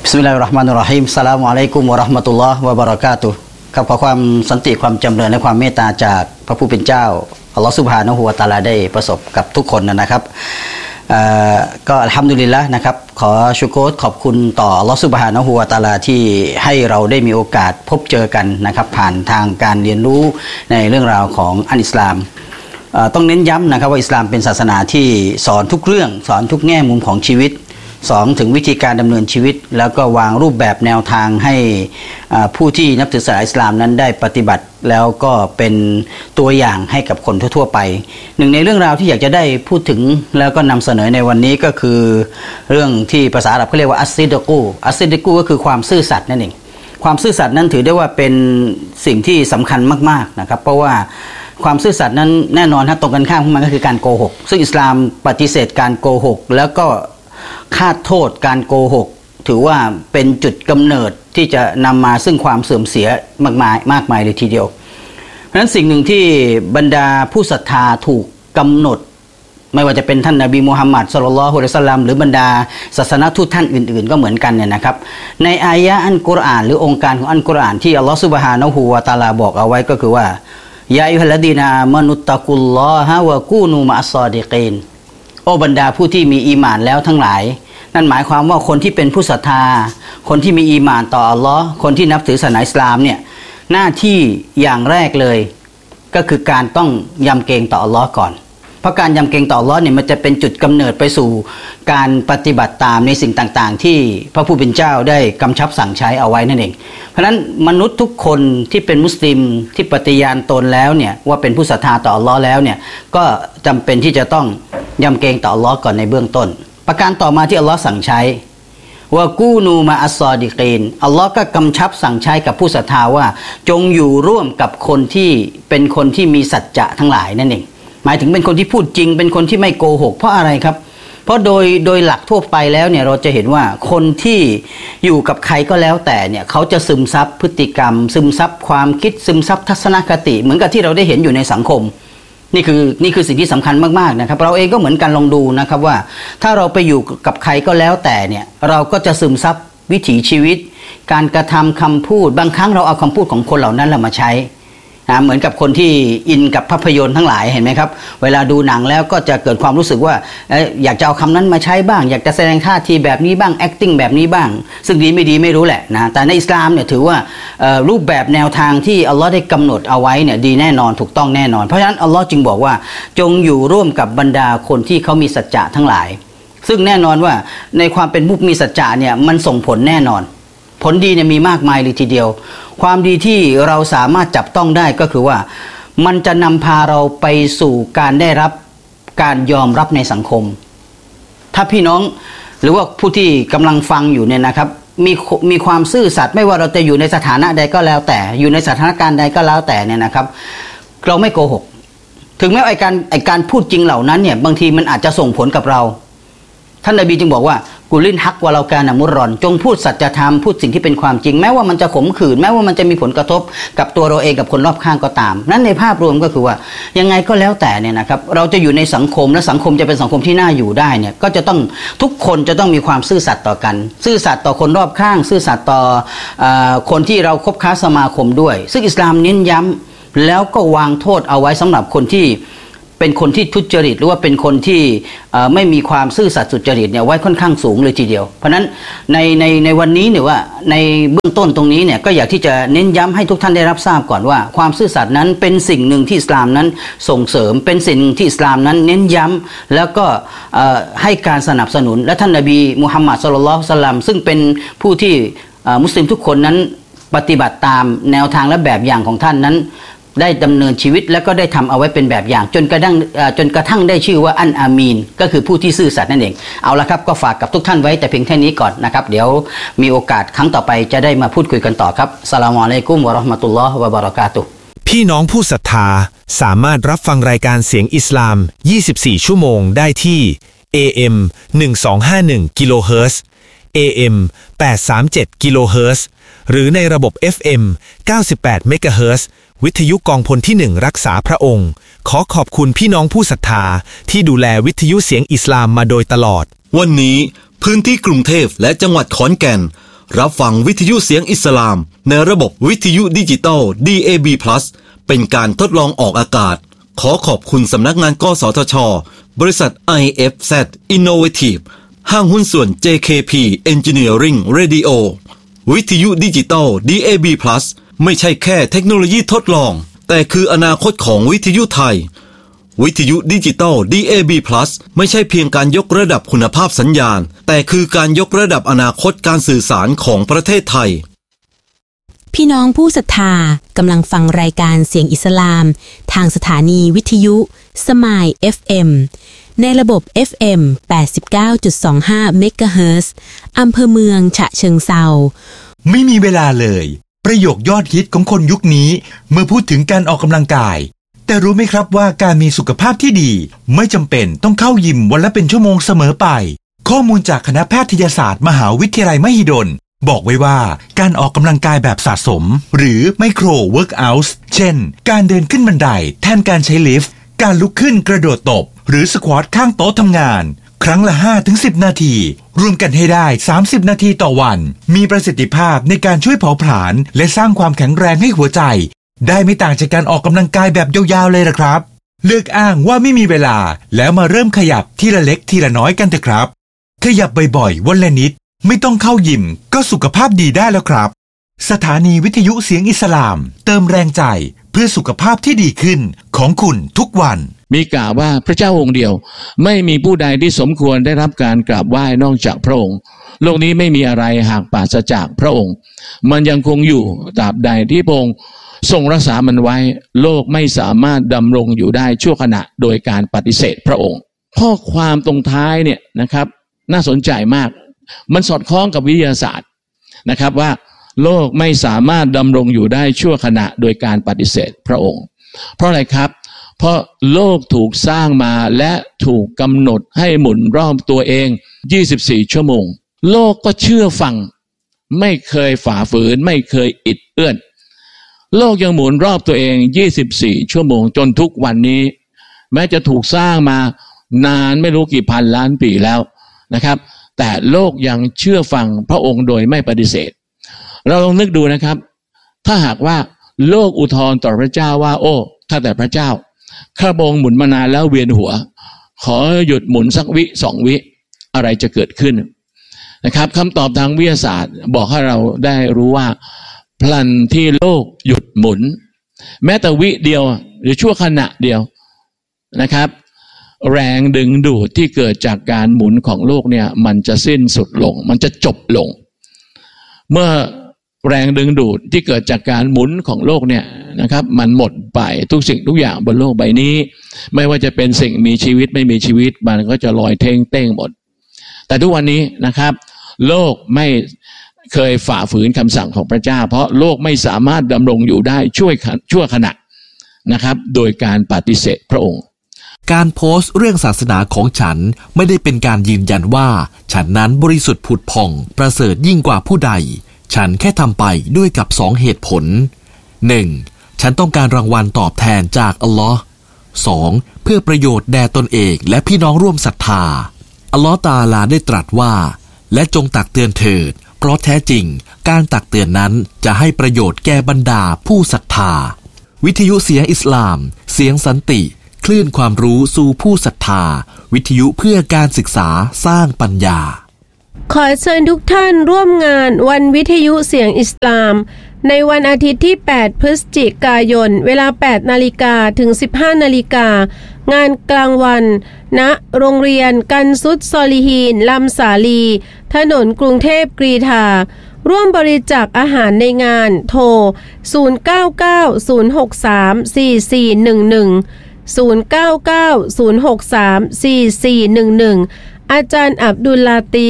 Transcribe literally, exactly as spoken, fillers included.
บิสมิลลาฮิรเราะห์มานิรเราะฮีมอัสสลามุอะลัยกุมวะเราะห์มะตุลลอฮ์วะบะเราะกาตุฮ์ครับขอความสันติความจำเริญและความเมตตาจากพระผู้เป็นเจ้าอัลเลาะห์ซุบฮานะฮูวะตะอาลาได้ประสบกับทุกคนนะครับก็อัลฮัมดุลิลละห์นะครับขอชุกรขอบคุณต่ออัลเลาะห์ซุบฮานะฮูวะตะอาลาที่ให้เราได้มีโอกาสพบเจอกันนะครับผ่านทางการเรียนรู้ในเรื่องราวของอันอิสลามต้องเน้นย้ำนะครับว่าอิสลามเป็นศาสนาที่สอนทุกเรื่องสอนทุกแง่มุมของชีวิตสอนถึงวิธีการดำเนินชีวิตแล้วก็วางรูปแบบแนวทางให้ผู้ที่นับถือศาสนาอิสลามนั้นได้ปฏิบัติแล้วก็เป็นตัวอย่างให้กับคนทั่วๆไปหนึ่งในเรื่องราวที่อยากจะได้พูดถึงแล้วก็นำเสนอในวันนี้ก็คือเรื่องที่ภาษาอาหรับเขาเรียกว่าอัสซิดกูอัสซิดกูก็คือความซื่อสัตย์นั่นเองความซื่อสัตย์นั้นถือได้ว่าเป็นสิ่งที่สำคัญมากๆนะครับเพราะว่าความซื่อสัตย์นั้นแน่นอนถ้าตรงกันข้ามของมันก็คือการโกหกซึ่งอิสลามปฏิเสธการโกหกแล้วก็คาดโทษการโกหกถือว่าเป็นจุดกำเนิดที่จะนำมาซึ่งความเสื่อมเสียมากมายมากมายเลยทีเดียวเพราะฉะนั้นสิ่งหนึ่งที่บรรดาผู้ศรัทธาถูกกำหนดไม่ว่าจะเป็นท่านนบีมุฮัมมัดศ็อลลัลลอฮุอะลัยฮิวะซัลลัมหรือบรรดาศาสนทูตท่านอื่นๆก็เหมือนกันเนี่ยนะครับในอายะห์อัลกุรอานหรือองค์การของอัลกุรอานที่อัลลอฮฺซุบฮานะฮูวะตะอาลาบอกเอาไว้ก็คือว่ายาอัยยูฮัลลดีนาอามานุตตะกุลลอฮะวะกูนูมะอัสซอดิกีนโอ้บรรดาผู้ที่มีอีหม่านแล้วทั้งหลายนั่นหมายความว่าคนที่เป็นผู้ศรัทธาคนที่มีอีหม่านต่ออัลลอฮ์คนที่นับถือศาสนาอิสลามเนี่ยหน้าที่อย่างแรกเลยก็คือการต้องยำเกรงต่ออัลลอฮ์ก่อนเพราะการยำเกรงต่ออัลลอฮ์เนี่ยมันจะเป็นจุดกำเนิดไปสู่การปฏิบัติตามในสิ่งต่างๆที่พระผู้เป็นเจ้าได้กำชับสั่งใช้เอาไว้นั่นเองเพราะฉะนั้นมนุษย์ทุกคนที่เป็นมุสลิมที่ปฏิญาณตนแล้วเนี่ยว่าเป็นผู้ศรัทธาต่ออัลลอฮ์แล้วเนี่ยก็จำเป็นที่จะต้องยำเกรงต่ออัลลอฮ์ก่อนในเบื้องต้นประการต่อมาที่อัลลอฮ์สั่งใช้ว่ากูนูมาอัสซอดิกีนอัลลอฮ์ก็กำชับสั่งใช้กับผู้ศรัทธาว่าจงอยู่ร่วมกับคนที่เป็นคนที่มีสัจจะทั้งหลายนั่นเองหมายถึงเป็นคนที่พูดจริงเป็นคนที่ไม่โกหกเพราะอะไรครับเพราะโดยโดยหลักทั่วไปแล้วเนี่ยเราจะเห็นว่าคนที่อยู่กับใครก็แล้วแต่เนี่ยเขาจะซึมซับพฤติกรรมซึมซับความคิดซึมซับทัศนคติเหมือนกับที่เราได้เห็นอยู่ในสังคมนี่คือนี่คือสิ่งที่สำคัญมากๆนะครับเราเองก็เหมือนกันลองดูนะครับว่าถ้าเราไปอยู่กับใครก็แล้วแต่เนี่ยเราก็จะซึมซับวิถีชีวิตการกระทำคำพูดบางครั้งเราเอาคำพูดของคนเหล่านั้นมาใช้นะเหมือนกับคนที่อินกับภาพยนตร์ทั้งหลายเห็นไหมครับเวลาดูหนังแล้วก็จะเกิดความรู้สึกว่าอยากจะเอาคำนั้นมาใช้บ้างอยากจะแสดงท่าทีแบบนี้บ้าง acting แบบนี้บ้างซึ่งดีไม่ดีไม่รู้แหละนะแต่ในอิสลามเนี่ยถือว่ารูปแบบแนวทางที่อัลลอฮ์ได้กำหนดเอาไว้เนี่ยดีแน่นอนถูกต้องแน่นอนเพราะฉะนั้นอัลลอฮ์จึงบอกว่าจงอยู่ร่วมกับบรรดาคนที่เขามีสัจจะทั้งหลายซึ่งแน่นอนว่าในความเป็นผู้มีสัจจะเนี่ยมันส่งผลแน่นอนผลดีเนี่ยมีมากมายเลยทีเดียวความดีที่เราสามารถจับต้องได้ก็คือว่ามันจะนำพาเราไปสู่การได้รับการยอมรับในสังคมถ้าพี่น้องหรือว่าผู้ที่กำลังฟังอยู่เนี่ยนะครับมีมีความซื่อสัตย์ไม่ว่าเราจะอยู่ในสถานะใดก็แล้วแต่อยู่ในสถานการณ์ใดก็แล้วแต่เนี่ยนะครับเราไม่โกหกถึงแม้ไอ้การไอ้การพูดจริงเหล่านั้นเนี่ยบางทีมันอาจจะส่งผลกับเราท่านนบีจึงบอกว่ากุลินฮักวะเรากานะมุรรอนจงพูดสัจธรรมพูดสิ่งที่เป็นความจริงแม้ว่ามันจะขมขื่นแม้ว่ามันจะมีผลกระทบกับตัวเราเองกับคนรอบข้างก็ตามนั้นในภาพรวมก็คือว่ายังไงก็แล้วแต่เนี่ยนะครับเราจะอยู่ในสังคมและสังคมจะเป็นสังคมที่น่าอยู่ได้เนี่ยก็จะต้องทุกคนจะต้องมีความซื่อสัตย์ต่อกันซื่อสัตย์ต่อคนรอบข้างซื่อสัตย์ต่อคนที่เราคบค้าสมาคมด้วยซึ่งอิสลามเน้นย้ำแล้วก็วางโทษเอาไว้สำหรับคนที่เป็นคนที่ทุจริตหรือว่าเป็นคนที่ไม่มีความซื่อสัตย์สุจริตเนี่ยไว้ค่อนข้างสูงเลยทีเดียวเพราะนั้นในในในวันนี้เนี่ยว่าในเบื้องต้นตรงนี้เนี่ยก็อยากที่จะเน้นย้ำให้ทุกท่านได้รับทราบก่อนว่าความซื่อสัตย์นั้นเป็นสิ่งหนึ่งที่อิสลามนั้นส่งเสริมเป็นสิ่งที่อิสลามนั้นเน้นย้ำแล้วก็ให้การสนับสนุนและท่านนบีมุฮัมมัดศ็อลลัลลอฮุอะลัยฮิวะซัลลัมซึ่งเป็นผู้ที่มุสลิมทุกคนนั้นปฏิบัติตามแนวทางและแบบอย่างของท่านนั้นได้ดำเนินชีวิตแล้วก็ได้ทำเอาไว้เป็นแบบอย่างจนกระทั่งจนกระทั่งได้ชื่อว่าอันอามีนก็คือผู้ที่ซื่อสัตย์นั่นเองเอาละครับก็ฝากกับทุกท่านไว้แต่เพียงแค่นี้ก่อนนะครับเดี๋ยวมีโอกาสครั้งต่อไปจะได้มาพูดคุยกันต่อครับอัสสลามุอะลัยกุมวะเราะห์มะตุลลอฮ์วะบะเราะกาตุฮ์พี่น้องผู้ศรัทธาสามารถรับฟังรายการเสียงอิสลามยี่สิบสี่ชั่วโมงได้ที่ เอ เอ็ม หนึ่งสองห้าหนึ่ง กิโลเฮิรตซ์ เอ เอ็ม แปดสามเจ็ด กิโลเฮิรตซ์หรือในระบบ เอฟ เอ็ม เก้าสิบแปด เมกะเฮิรตซ์วิทยุกองพลที่หนึ่งรักษาพระองค์ขอขอบคุณพี่น้องผู้ศรัทธาที่ดูแลวิทยุเสียงอิสลามมาโดยตลอดวันนี้พื้นที่กรุงเทพและจังหวัดขอนแก่นรับฟังวิทยุเสียงอิสลามในระบบวิทยุดิจิตอล ดี เอ บี พลัส เป็นการทดลองออกอากาศขอขอบคุณสำนักงานกสทช.บริษัท ไอ เอฟ แซด Innovative ห้างหุ้นส่วน เจ เค พี Engineering Radio วิทยุดิจิตอล ดี เอ บี พลัส ไม่ใช่แค่เทคโนโลยีทดลองแต่คืออนาคตของวิทยุไทยวิทยุดิจิตอล ดี เอ บี พลัส ไม่ใช่เพียงการยกระดับคุณภาพสัญญาณแต่คือการยกระดับอนาคตการสื่อสารของประเทศไทยพี่น้องผู้ศรัทธากำลังฟังรายการเสียงอิสลามทางสถานีวิทยุสมาย เอฟ เอ็ม ในระบบ เอฟ เอ็ม แปดสิบเก้าจุดสองห้า เมกะเฮิรตซ์อำเภอเมืองฉะเชิงเทราไม่มีเวลาเลยประโยคยอดฮิตของคนยุคนี้เมื่อพูดถึงการออกกำลังกายแต่รู้ไหมครับว่าการมีสุขภาพที่ดีไม่จำเป็นต้องเข้ายิมวันละเป็นชั่วโมงเสมอไปข้อมูลจากคณะแพทยศาสตร์มหาวิทยาลัยมหิดลบอกไว้ว่าการออกกำลังกายแบบสะสมหรือไมโครเวิร์กเอาท์เช่นการเดินขึ้นบันไดแทนการใช้ลิฟต์การลุกขึ้นกระโดดตบหรือสควอตข้างโต๊ะทำงานครั้งละ ห้าถึงสิบ นาทีรวมกันให้ได้สามสิบนาทีต่อวันมีประสิทธิภาพในการช่วยเผาผลาญและสร้างความแข็งแรงให้หัวใจได้ไม่ต่างจากการออกกำลังกายแบบยาวๆเลยล่ะครับเลิกอ้างว่าไม่มีเวลาแล้วมาเริ่มขยับทีละเล็กทีละน้อยกันเถอะครับขยับบ่อยๆวันละนิดไม่ต้องเข้ายิมก็สุขภาพดีได้แล้วครับสถานีวิทยุเสียงอิสลามเติมแรงใจเพื่อสุขภาพที่ดีขึ้นของคุณทุกวันมีกล่าวว่าพระเจ้าองค์เดียวไม่มีผู้ใดที่สมควรได้รับการกราบไหว้นอกจากพระองค์โลกนี้ไม่มีอะไรหากปราศจากพระองค์มันยังคงอยู่ตราบใดที่พระองค์ทรงรักษามันไว้โลกไม่สามารถดำรงอยู่ได้ชั่วขณะโดยการปฏิเสธพระองค์ข้อความตรงท้ายเนี่ยนะครับน่าสนใจมากมันสอดคล้องกับวิทยาศาสตร์นะครับว่าโลกไม่สามารถดำรงอยู่ได้ชั่วขณะโดยการปฏิเสธพระองค์เพราะอะไรครับเพราะโลกถูกสร้างมาและถูกกำหนดให้หมุนรอบตัวเองยี่สิบสี่ชั่วโมงโลกก็เชื่อฟังไม่เคยฝ่าฝืนไม่เคยอิดเอื้อนโลกยังหมุนรอบตัวเองยี่สิบสี่ชั่วโมงจนทุกวันนี้แม้จะถูกสร้างมานานไม่รู้กี่พันล้านปีแล้วนะครับแต่โลกยังเชื่อฟังพระองค์โดยไม่ปฏิเสธเราลองนึกดูนะครับถ้าหากว่าโลกอุทธรณ์ต่อพระเจ้าว่าโอ้ข้าแต่พระเจ้าข้าพระองค์หมุนมานานแล้วเวียนหัวขอหยุดหมุนสักวิสองวิอะไรจะเกิดขึ้นนะครับคำตอบทางวิทยาศาสตร์บอกให้เราได้รู้ว่าพลันที่โลกหยุดหมุนแม้แต่วิเดียวหรือชั่วขณะเดียวนะครับแรงดึงดูดที่เกิดจากการหมุนของโลกเนี่ยมันจะสิ้นสุดลงมันจะจบลงเมื่อแรงดึงดูดที่เกิดจากการหมุนของโลกเนี่ยนะครับมันหมดไปทุกสิ่งทุกอย่างบนโลกใบนี้ไม่ว่าจะเป็นสิ่งมีชีวิตไม่มีชีวิตมันก็จะลอยเท่งเต้งหมดแต่ทุกวันนี้นะครับโลกไม่เคยฝ่าฝืนคำสั่งของพระเจ้าเพราะโลกไม่สามารถดำรงอยู่ได้ช่วยชั่วขณะนะครับโดยการปฏิเสธพระองค์การโพสต์เรื่องศาสนาของฉันไม่ได้เป็นการยืนยันว่าฉันนั้นบริสุทธิ์ผุดผ่องประเสริฐยิ่งกว่าผู้ใดฉันแค่ทำไปด้วยกับสองเหตุผล หนึ่ง. ฉันต้องการรางวัลตอบแทนจากอัลลอฮ์ สอง. เพื่อประโยชน์แด่ตนเองและพี่น้องร่วมศรัทธาอัลลอฮ์ตะอาลาได้ตรัสว่าและจงตักเตือนเถิดเพราะแท้จริงการตักเตือนนั้นจะให้ประโยชน์แก่บรรดาผู้ศรัทธาวิทยุเสียงอิสลามเสียงสันติคลื่นความรู้สู่ผู้ศรัทธาวิทยุเพื่อการศึกษาสร้างปัญญาขอเชิญทุกท่านร่วมงานวันวิทยุเสียงอิสลามในวันอาทิตย์ที่แปดพฤศจิกายนเวลา แปดนาฬิกา ถึง สิบห้านาฬิกางานกลางวันณโรงเรียนกันซุดซอลิฮีนลำสาลีถนนกรุงเทพกรีฑาร่วมบริจาคอาหารในงานโทรศูนย์ เก้า เก้า ศูนย์ หก สาม สี่ สี่ หนึ่ง หนึ่ง ศูนย์ เก้า เก้า ศูนย์ หก สาม สี่ สี่ หนึ่ง หนึ่งอาจารย์อับดุลลาตี